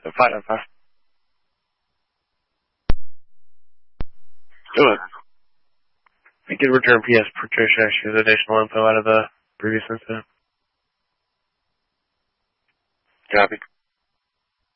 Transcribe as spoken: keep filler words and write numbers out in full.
five nine five. Do it. I could return P S Patricia. She has additional info out of the previous incident. Copy.